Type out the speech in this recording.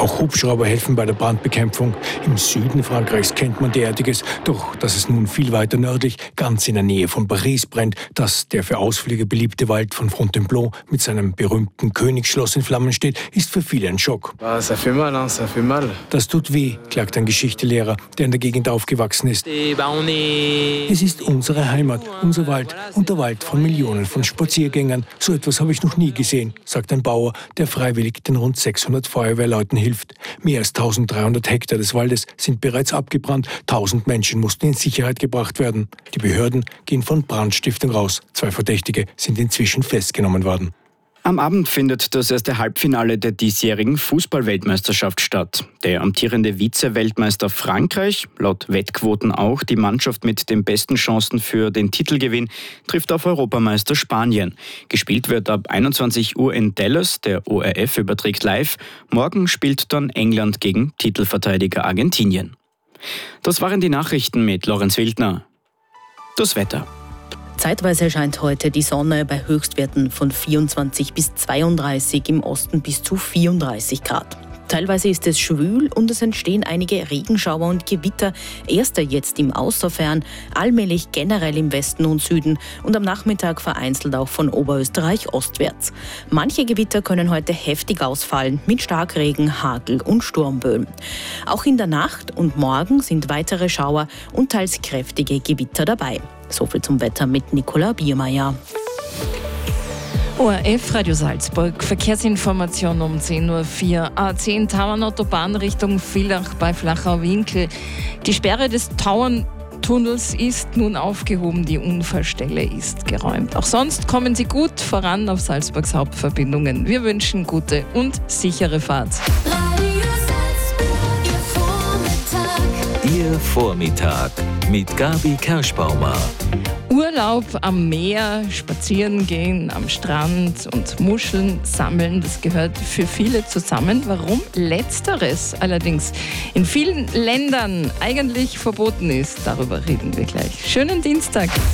Auch Hubschrauber helfen bei der Brandbekämpfung. Im Süden Frankreichs kennt man derartiges, doch dass es nun viel weiter nördlich, ganz in der Nähe von Paris brennt, dass der für Ausflüge beliebte Wald von Fontainebleau mit seinem berühmten Königsschloss in Flammen steht, ist für viele ein Schock. Ça fait mal, ça fait mal. Das tut weh, klagt ein Geschichtslehrer, der in der Gegend aufgewachsen ist. Es ist unsere Heimat, unser Wald und der Wald von Millionen von Spaziergängern. So etwas habe ich noch nie gesehen, sagt ein Bauer, der freiwillig den rund 600 Feuerwehrleuten hilft. Mehr als 1300 Hektar des Waldes sind bereits abgebrannt. 1000 Menschen mussten in Sicherheit gebracht werden. Die Behörden gehen von Brandstiftung aus. 2 Verdächtige sind inzwischen festgenommen worden. Am Abend findet das erste Halbfinale der diesjährigen Fußball-Weltmeisterschaft statt. Der amtierende Vize-Weltmeister Frankreich, laut Wettquoten auch die Mannschaft mit den besten Chancen für den Titelgewinn, trifft auf Europameister Spanien. Gespielt wird ab 21 Uhr in Dallas, der ORF überträgt live. Morgen spielt dann England gegen Titelverteidiger Argentinien. Das waren die Nachrichten mit Lorenz Wildner. Das Wetter. Zeitweise scheint heute die Sonne bei Höchstwerten von 24 bis 32, im Osten bis zu 34 Grad. Teilweise ist es schwül und es entstehen einige Regenschauer und Gewitter. Erster jetzt im Außerfern, allmählich generell im Westen und Süden und am Nachmittag vereinzelt auch von Oberösterreich ostwärts. Manche Gewitter können heute heftig ausfallen mit Starkregen, Hagel und Sturmböen. Auch in der Nacht und morgen sind weitere Schauer und teils kräftige Gewitter dabei. Soviel zum Wetter mit Nicola Biermeier. ORF Radio Salzburg, Verkehrsinformation um 10.04 Uhr. A10 Tauernautobahn Richtung Villach bei Flachau-Winkel. Die Sperre des Tauerntunnels ist nun aufgehoben, die Unfallstelle ist geräumt. Auch sonst kommen Sie gut voran auf Salzburgs Hauptverbindungen. Wir wünschen gute und sichere Fahrt. Ihr Vormittag mit Gabi Kerschbaumer. Urlaub am Meer, spazieren gehen am Strand und Muscheln sammeln, das gehört für viele zusammen. Warum Letzteres allerdings in vielen Ländern eigentlich verboten ist, darüber reden wir gleich. Schönen Dienstag.